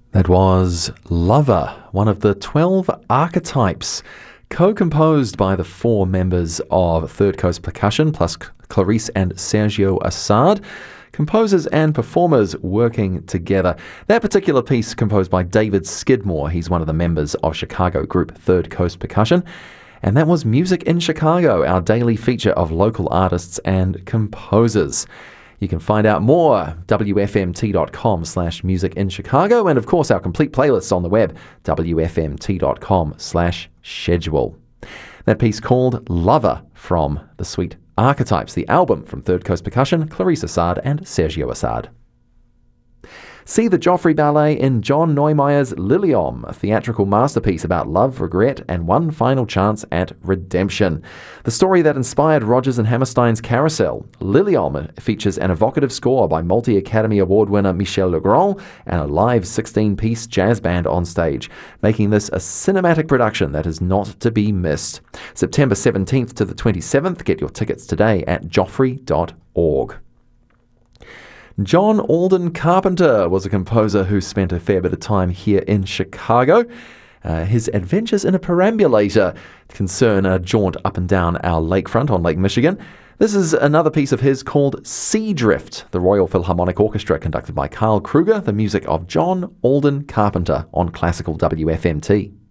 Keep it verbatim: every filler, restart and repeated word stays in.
That was Lover, one of the twelve archetypes, co-composed by the four members of Third Coast Percussion, plus Clarice and Sergio Assad, composers and performers working together. That particular piece composed by David Skidmore. He's one of the members of Chicago group Third Coast Percussion. And that was Music in Chicago, our daily feature of local artists and composers. You can find out more, W F M T dot com slash music in Chicago, and of course our complete playlists on the web, W F M T dot com slash schedule. That piece called Lover from the Sweet Archetypes, the album from Third Coast Percussion, Clarice Assad and Sergio Assad. See the Joffrey Ballet in John Neumeier's Liliom, a theatrical masterpiece about love, regret, and one final chance at redemption. The story that inspired Rodgers and Hammerstein's Carousel, Liliom features an evocative score by multi-Academy Award winner Michel Legrand and a live sixteen-piece jazz band on stage, making this a cinematic production that is not to be missed. September seventeenth to the twenty-seventh. Get your tickets today at joffrey dot org. John Alden Carpenter was a composer who spent a fair bit of time here in Chicago. Uh, his adventures in a perambulator concern a jaunt up and down our lakefront on Lake Michigan. This is another piece of his called Sea Drift, the Royal Philharmonic Orchestra, conducted by Carl Kruger, the music of John Alden Carpenter on Classical W F M T.